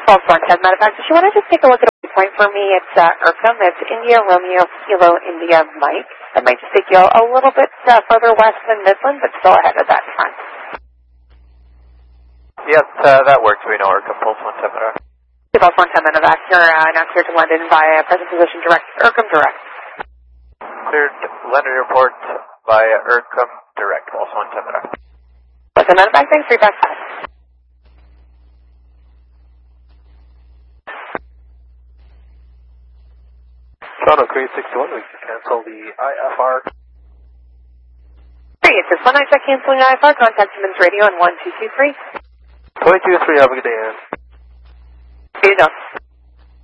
12-10, matter of fact, if you want to just take a look at a point for me, it's Irkham. It's India Romeo Kilo India Mike. That might just take you a little bit further west than Midland, but still ahead of that front. Yes, that works. We know Irkham, Pulse 110 Medevac. Pulse 110 Medevac, you're now cleared to London via present position direct, Irkham direct. Cleared London Airport via Irkham direct, Pulse 110 Medevac. Pulse 110 Medevac, thanks, 3 back 5. Toronto, Crate 61, we can cancel the IFR. Great, it's 1 check canceling IFR, contact Siemens Radio on 1223. 2223, have a good day, Ann. See you, John.